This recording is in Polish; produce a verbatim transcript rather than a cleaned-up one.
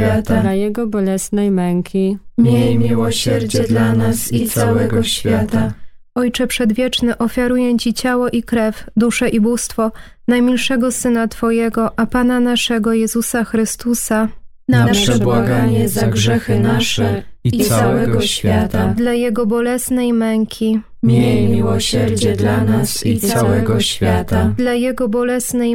świata, dla Jego bolesnej męki, miej miłosierdzie dla nas i całego świata. Ojcze Przedwieczny, ofiaruję Ci ciało i krew, duszę i bóstwo najmilszego Syna Twojego, a Pana naszego Jezusa Chrystusa, Na przebłaganie za grzechy nasze i całego świata. dla Jego bolesnej męki, Miej miłosierdzie dla nas i całego świata. dla Jego bolesnej